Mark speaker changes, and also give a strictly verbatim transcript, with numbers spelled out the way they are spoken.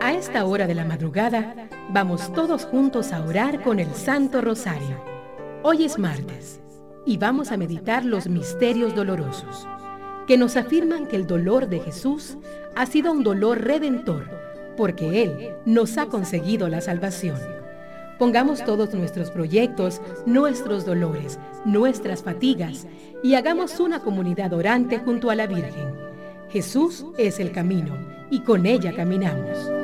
Speaker 1: A esta hora de la madrugada, vamos todos juntos a orar con el Santo Rosario. Hoy es martes y vamos a meditar los misterios dolorosos, que nos afirman que el dolor de Jesús ha sido un dolor redentor, porque Él nos ha conseguido la salvación. Pongamos todos nuestros proyectos, nuestros dolores, nuestras fatigas y hagamos una comunidad orante junto a la Virgen. Jesús es el camino y con ella caminamos.